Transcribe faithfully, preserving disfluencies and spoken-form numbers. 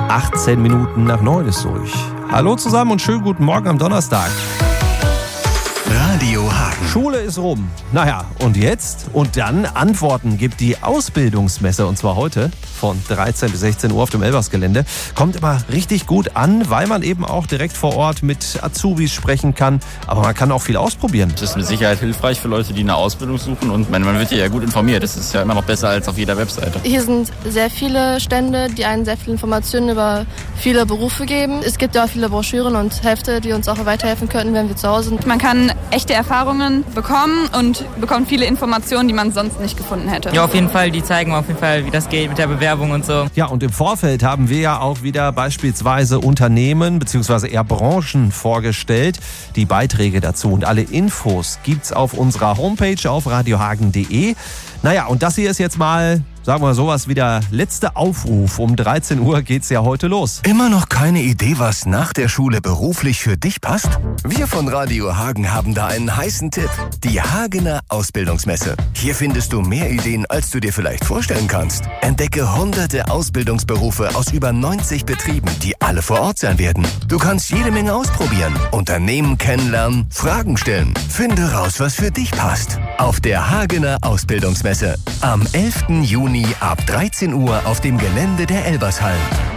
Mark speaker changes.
Speaker 1: achtzehn Minuten nach neun ist durch. Hallo zusammen und schönen guten Morgen am Donnerstag.
Speaker 2: Radio Hagen.
Speaker 1: Schule ist rum. Naja, und jetzt? Und dann Antworten gibt die Ausbildungsmesse, und zwar heute von dreizehn bis sechzehn Uhr auf dem Elbers-Gelände. Kommt immer richtig gut an, weil man eben auch direkt vor Ort mit Azubis sprechen kann. Aber man kann auch viel ausprobieren.
Speaker 3: Das ist mit Sicherheit hilfreich für Leute, die eine Ausbildung suchen. Und man wird ja gut informiert. Das ist ja immer noch besser als auf jeder Webseite.
Speaker 4: Hier sind sehr viele Stände, die einen sehr viele Informationen über viele Berufe geben. Es gibt ja auch viele Broschüren und Hefte, die uns auch weiterhelfen könnten, wenn wir zu Hause sind.
Speaker 5: Man kann echte Erfahrungen bekommen und bekommt viele Informationen, die man sonst nicht gefunden hätte.
Speaker 6: Ja, auf jeden Fall. Die zeigen auf jeden Fall, wie das geht mit der Bewerbung und so.
Speaker 1: Ja, und im Vorfeld haben wir ja auch wieder beispielsweise Unternehmen bzw. eher Branchen vorgestellt. Die Beiträge dazu und alle Infos gibt's auf unserer Homepage auf radiohagen punkt de. Naja, und das hier ist jetzt mal, sagen wir sowas wie der letzte Aufruf. Um dreizehn Uhr geht's ja heute los.
Speaker 2: Immer noch keine Idee, was nach der Schule beruflich für dich passt? Wir von Radio Hagen haben da einen heißen Tipp. Die Hagener Ausbildungsmesse. Hier findest du mehr Ideen, als du dir vielleicht vorstellen kannst. Entdecke hunderte Ausbildungsberufe aus über neunzig Betrieben, die alle vor Ort sein werden. Du kannst jede Menge ausprobieren, Unternehmen kennenlernen, Fragen stellen. Finde raus, was für dich passt. Auf der Hagener Ausbildungsmesse. Am elften Juni ab dreizehn Uhr auf dem Gelände der Elbershallen.